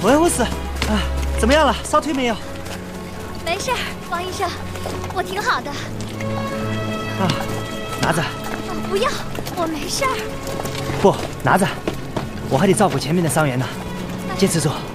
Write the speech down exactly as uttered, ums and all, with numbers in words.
喂，护士，啊，怎么样了？烧退没有？ 没事，王医生，我挺好的。 啊，拿着。 哦，不要，我没事儿。 不，拿着，我还得照顾前面的伤员呢，坚持住。